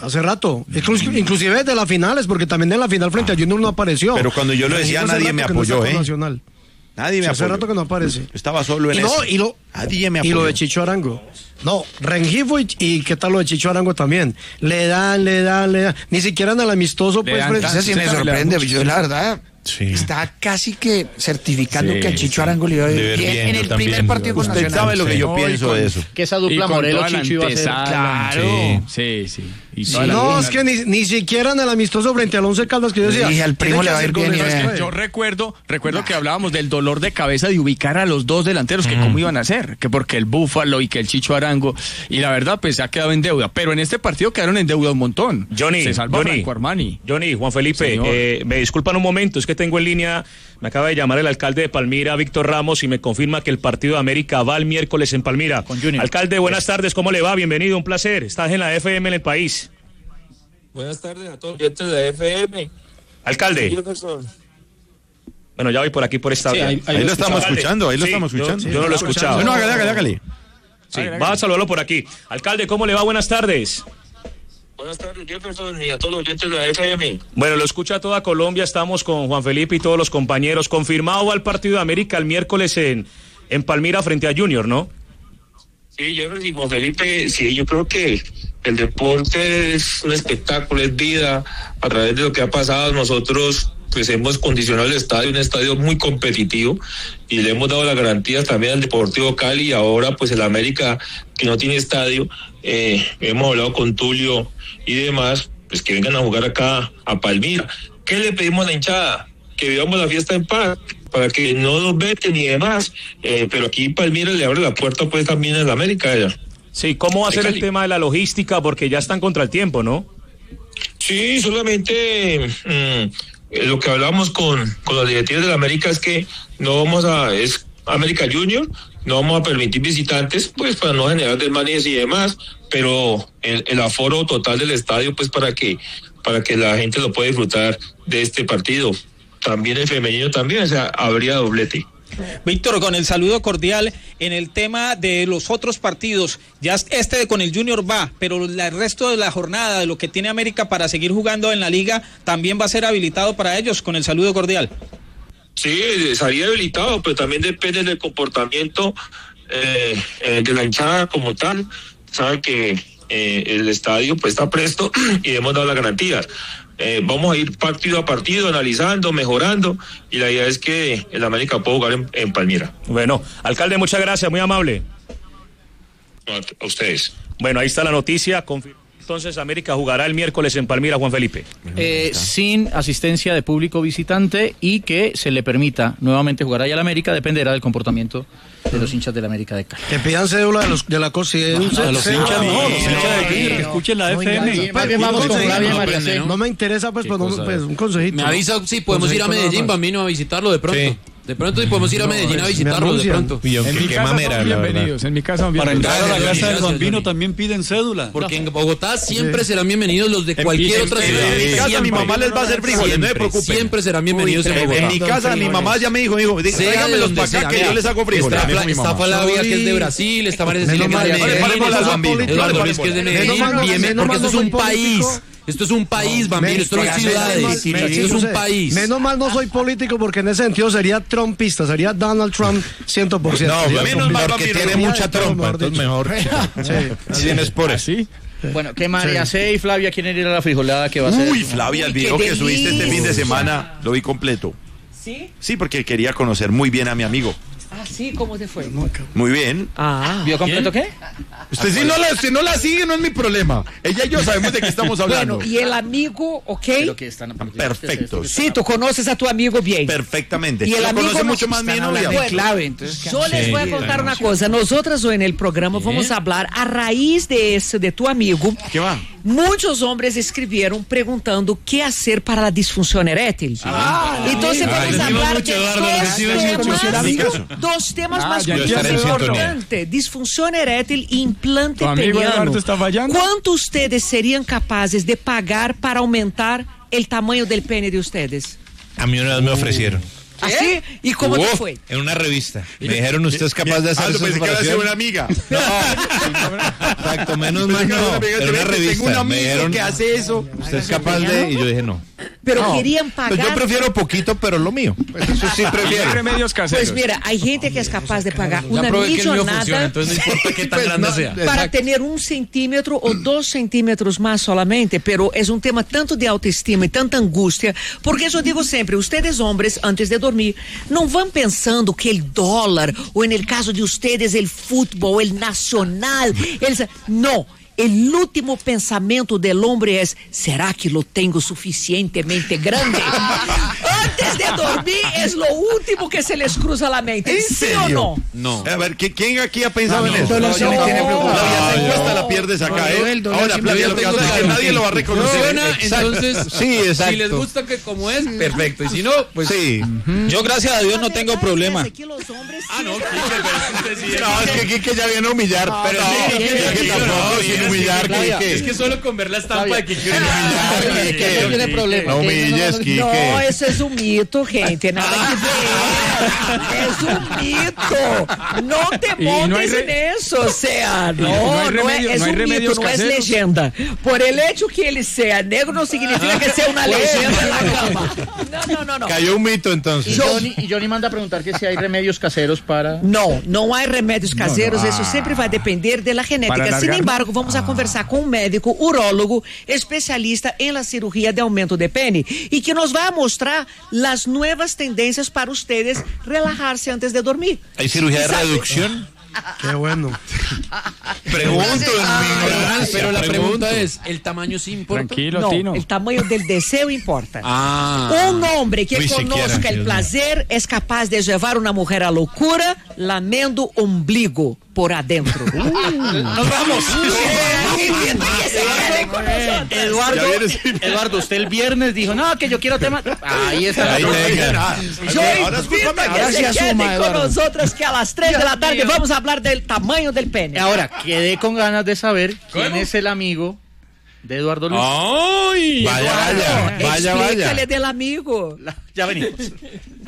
Hace rato. Inclusive de las finales, porque también en la final frente a Junior no apareció. Pero cuando yo lo decía, nadie me apoyó, Nadie me apoyó. Hace rato que no aparece. Estaba solo en eso. Nadie me apoyó. Y lo de Chicho Arango. No, Rengifo y qué tal lo de Chicho Arango también. Le dan. Ni siquiera en el amistoso, pues. Eso sí me sorprende. Yo, la verdad, está casi que certificando que a Chicho Arango le iba a ir bien en el primer partido con Nacional. Usted sabe lo que yo pienso de eso. Que esa dupla Morelos-Chicho iba a ser. Claro. Sí. No, es que ni siquiera en el amistoso frente al Once Caldas que yo decía. Y al primo le va a ir bien. Yo recuerdo que hablábamos del dolor de cabeza de ubicar a los dos delanteros, que cómo iban a hacer, que porque el Búfalo y que el Chicho Arango, y la verdad pues se ha quedado en deuda, pero en este partido quedaron en deuda un montón. Johnny, Juan Felipe, me disculpan un momento, es que tengo en línea, me acaba de llamar el alcalde de Palmira, Víctor Ramos, y me confirma que el partido de América va el miércoles en Palmira. Alcalde, buenas tardes, ¿cómo le va? Bienvenido, un placer, estás en la FM en el país. Buenas tardes a todos los oyentes de la FM. Alcalde. Bueno, ya voy por aquí por esta vía. Ahí lo estamos escuchando, Yo no lo he escuchado. Bueno, hágale. Sí, va a saludarlo por aquí. Alcalde, ¿cómo le va? Buenas tardes. Buenas tardes, Jefferson, y a todos los oyentes de la FM. Bueno, lo escucha toda Colombia, estamos con Juan Felipe y todos los compañeros. Confirmado va el partido de América el miércoles en Palmira frente a Junior, ¿no? Sí, Jefferson y Juan Felipe, sí, yo creo que el deporte es un espectáculo, es vida. A través de lo que ha pasado, nosotros pues hemos condicionado el estadio, un estadio muy competitivo, y le hemos dado las garantías también al Deportivo Cali, y ahora pues el América, que no tiene estadio, hemos hablado con Tulio y demás, pues que vengan a jugar acá a Palmira. ¿Qué le pedimos a la hinchada? Que vivamos la fiesta en paz, para que no nos veten y demás, pero aquí Palmira le abre la puerta pues también al América allá. Sí, ¿cómo va a ser el tema de la logística? Porque ya están contra el tiempo, ¿no? Sí, solamente lo que hablamos con los directivos de la América es que es América Junior, no vamos a permitir visitantes, pues para no generar desmanes y demás, pero el aforo total del estadio, pues para que la gente lo pueda disfrutar de este partido. También el femenino también, o sea, habría doblete. Víctor, con el saludo cordial, en el tema de los otros partidos, ya con el Junior va, pero el resto de la jornada, de lo que tiene América para seguir jugando en la liga, también va a ser habilitado para ellos, con el saludo cordial. Sí, estaría habilitado, pero también depende del comportamiento de la hinchada como tal. Saben que el estadio pues está presto y hemos dado las garantías. Vamos a ir partido a partido, analizando, mejorando, y la idea es que el América pueda jugar en Palmira. Bueno, alcalde, muchas gracias, muy amable. A ustedes. Bueno, ahí está la noticia. Entonces América jugará el miércoles en Palmira, Juan Felipe. Sin asistencia de público visitante, y que se le permita nuevamente jugar allá al América, dependerá del comportamiento de los hinchas del América de Cali. Que pidan cédula de la cosa. Los hinchas que escuchen la FM. No me interesa, pues, un consejito. Me avisa si podemos ir a Medellín, Bambino, a visitarlo de pronto. Sí. De pronto si podemos ir a Medellín a visitarlo, de pronto. En mi casa son bienvenidos, Para entrar a la casa del Bambino también piden cédula. Porque en Bogotá siempre serán bienvenidos los de cualquier otra ciudad. En mi casa mi mamá les va a hacer frijoles, no se preocupen. Siempre serán bienvenidos en Bogotá. En mi casa mi mamá ya me dijo, tráigamelos para acá que yo les hago frijoles. Está Flavia, que es de Brasil, está María Cecilia, que es de Medellín, Eduardo Luis, que es de Medellín, porque esto es un país. Esto es un país, Bambino, esto no es ciudades, esto es un país. Menos mal no soy político, porque en ese sentido sería trumpista, sería Donald Trump 100%. No, menos mal porque tiene mucha trompa, entonces mejor. Sí, es por eso. Bueno, ¿qué María C y Flavia quieren ir a la frijolada que va a ser? Uy, Flavia, el video que subiste este fin de semana, lo vi completo. ¿Sí? Sí, porque quería conocer muy bien a mi amigo. Ah, sí, ¿cómo te fue? Muy bien. ¿Vio completo qué? Usted si no la sigue, no es mi problema. Ella y yo sabemos de qué estamos hablando. Bueno, y el amigo, ¿ok? Perfecto. Sí, tú conoces a tu amigo bien. Perfectamente. Y el amigo conoce mucho más bien, obviamente. Clave, entonces, yo les voy a contar una cosa. Nosotros hoy en el programa vamos a hablar a raíz de eso, de tu amigo. ¿Qué va? Muchos hombres escribieron preguntando qué hacer para la disfunción erétil. Entonces vamos a hablar de dos temas más importantes: disfunción erétil e implante peniano. ¿Cuánto ustedes serían capaces de pagar para aumentar el tamaño del pene de ustedes? A mí una vez me ofrecieron. ¿Así? ¿Y cómo te fue? En una revista. Me dijeron, ¿usted es capaz de hacer esa separación? Una amiga. No. Exacto, menos mal no. En una revista. Tengo un amigo que hace eso. ¿Usted es capaz de...? Y yo dije, no. Pero querían pagar. Pues yo prefiero poquito, pero lo mío. Pues eso sí prefiero. Remedios caseros. Pues mira, hay gente que es capaz de pagar una millonada entonces no importa qué tan grande sea. para tener 1 centímetro o 2 centímetros más solamente, pero es un tema tanto de autoestima y tanta angustia, porque yo digo siempre, ustedes hombres, antes de dormir, no van pensando que el dólar, o en el caso de ustedes, el fútbol, el nacional, no. El último pensamiento del hombre es, ¿será que lo tengo suficientemente grande? Antes de dormir es lo último que se les cruza la mente. ¿Sí o no? No. A ver, ¿quién aquí ha pensado en eso? La encuesta la pierdes acá, Ahora, nadie lo va a reconocer. Entonces, sí, exacto. Si les gusta que como es, perfecto. Y si no, pues sí. Yo, gracias a Dios, no tengo problema. No, es que Quique ya viene a humillar. Pero Quique tampoco sin humillar, Quique. Es que solo con ver la estampa de Quique humillar. No tiene problema. No humilles, Quique. No, eso es un mito, gente. Nada que ver. Es un mito. No te montes en eso. O sea, no es un mito, no es leyenda. Por el hecho que él sea negro no significa que sea una leyenda en la cama. No. Cayó un mito entonces. Y Johnny manda a preguntar que si hay remedios caseros para... No hay remédios caseros, eso siempre vai depender de la genética. Sin embargo, vamos a conversar com um médico urólogo especialista em la cirugía de aumento de pene e que nos vai mostrar las nuevas tendencias para ustedes relajarse antes de dormir. ¿Hay cirugía de reducción? Qué bueno. Pregunto en mi ignorancia. Pero la pregunta es, ¿el tamaño sí importa? Tranquilo, Tino. El tamaño del deseo importa. Un hombre que conozca el placer es capaz de llevar una mujer a locura lamendo ombligo por adentro. Nos vamos. Eduardo, usted el viernes dijo, no, que yo quiero tema. Ahí está. Yo invito a que se queden con nosotros que a las 3 de la tarde vamos a hablar del tamaño del pene. Ahora, quedé con ganas de saber quién es el amigo de Eduardo Luis. ¡Ay! Vaya. Explícale del amigo. Ya venimos.